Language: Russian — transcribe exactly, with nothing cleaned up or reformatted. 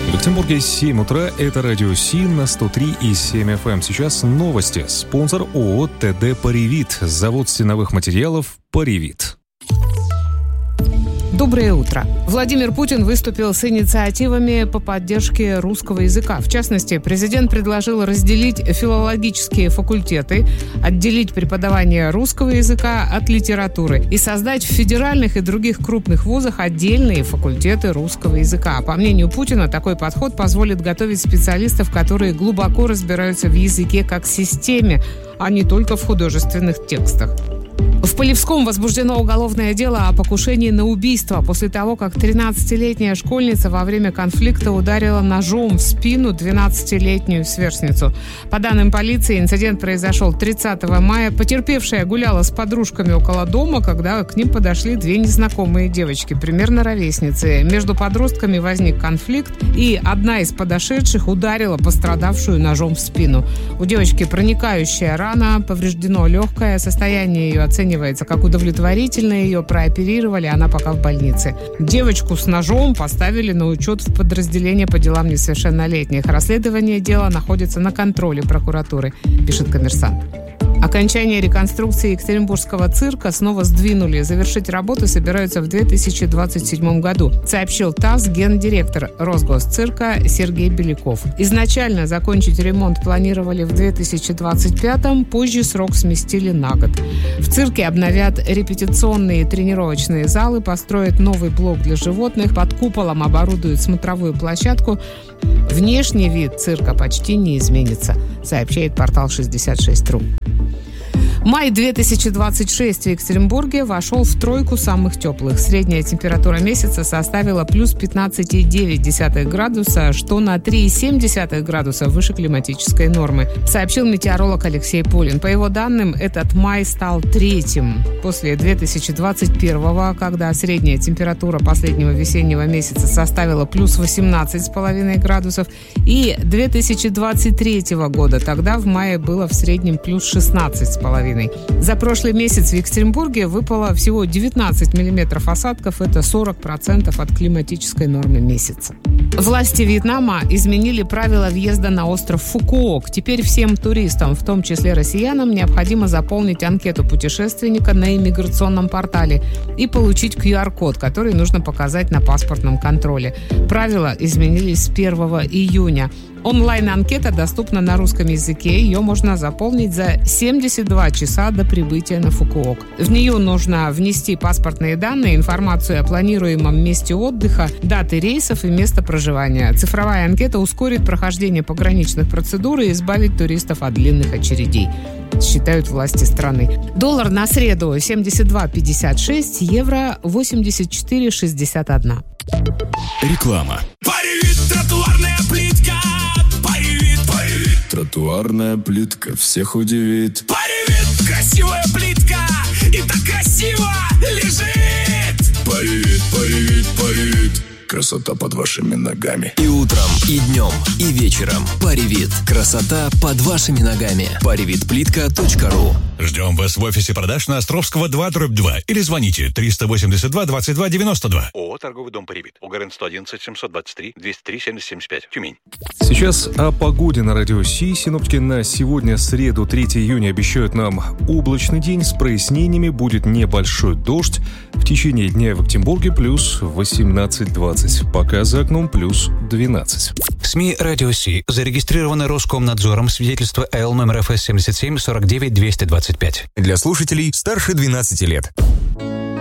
В Екатеринбурге семь утра, это радио Си на сто три и семь эф эм. Сейчас новости. Спонсор ООО ТД «Паривит». Завод стеновых материалов «Паривит». Доброе утро. Владимир Путин выступил с инициативами по поддержке русского языка. В частности, президент предложил разделить филологические факультеты, отделить преподавание русского языка от литературы и создать в федеральных и других крупных вузах отдельные факультеты русского языка. По мнению Путина, такой подход позволит готовить специалистов, которые глубоко разбираются в языке как системе, а не только в художественных текстах. В Полевском возбуждено уголовное дело о покушении на убийство после того, как тринадцатилетняя школьница во время конфликта ударила ножом в спину двенадцатилетнюю сверстницу. По данным полиции, инцидент произошел тридцатого мая. Потерпевшая гуляла с подружками около дома, когда к ним подошли две незнакомые девочки, примерно ровесницы. Между подростками возник конфликт, и одна из подошедших ударила пострадавшую ножом в спину. У девочки проникающая рана, повреждено легкое, состояние ее оценивается как удовлетворительное, ее прооперировали, она пока в больнице. Девочку с ножом поставили на учет в подразделение по делам несовершеннолетних. Расследование дела находится на контроле прокуратуры, пишет «Коммерсант». Окончание реконструкции Екатеринбургского цирка снова сдвинули. Завершить работы собираются в две тысячи двадцать седьмом году, сообщил ТАСС гендиректор Росгосцирка Сергей Беляков. Изначально закончить ремонт планировали в две тысячи двадцать пятом, позже срок сместили на год. В цирке обновят репетиционные и тренировочные залы, построят новый блок для животных, под куполом оборудуют смотровую площадку. Внешний вид цирка почти не изменится, сообщает портал шестьдесят шесть точка ру. Май две тысячи двадцать шесть в Екатеринбурге вошел в тройку самых теплых. Средняя температура месяца составила плюс пятнадцать целых девять десятых градуса, что на три целых семь десятых градуса выше климатической нормы, сообщил метеоролог Алексей Полин. По его данным, этот май стал третьим после две тысячи двадцать первого, когда средняя температура последнего весеннего месяца составила плюс восемнадцать целых пять десятых градусов, и две тысячи двадцать третьего года, тогда в мае было в среднем плюс шестнадцать целых пять десятых. За прошлый месяц в Екатеринбурге выпало всего девятнадцать миллиметров осадков, это сорок процентов от климатической нормы месяца. Власти Вьетнама изменили правила въезда на остров Фукуок. Теперь всем туристам, в том числе россиянам, необходимо заполнить анкету путешественника на иммиграционном портале и получить ку ар код, который нужно показать на паспортном контроле. Правила изменились с первого июня. Онлайн-анкета доступна на русском языке. Ее можно заполнить за семьдесят два часа до прибытия на Фукуок. В нее нужно внести паспортные данные, информацию о планируемом месте отдыха, даты рейсов и место проживания. Цифровая анкета ускорит прохождение пограничных процедур и избавит туристов от длинных очередей, считают власти страны. Доллар на среду семьдесят два пятьдесят шесть, евро восемьдесят четыре шестьдесят один. Реклама. Паривит, тротуарная плитка. Паривит, паривит. Тротуарная плитка всех удивит. Паривит, красивая плитка. И так красиво лежит. Паривит, паривит, паривит. Красота под вашими ногами. И утром, и днем, и вечером. Паривит. Красота под вашими ногами. паривит плитка точка ру. Ждем вас в офисе продаж на Островского два дробь два или звоните триста восемьдесят два двадцать два девяносто два. ООО «Торговый дом Паривит». УГРН сто одиннадцать семьсот двадцать три двести три семьдесят семьдесят пять. Тюмень. Сейчас о погоде на радио Си. Синоптики на сегодня, среду, третьего июня, обещают нам облачный день с прояснениями. Будет небольшой дождь. В течение дня в Екатеринбурге плюс восемнадцать двадцать. Пока за окном плюс двенадцать. СМИ «Радио Си» зарегистрированы Роскомнадзором, свидетельство Эл номер эф эс семьдесят семь сорок девять двести двадцать пять. Для слушателей старше двенадцати лет.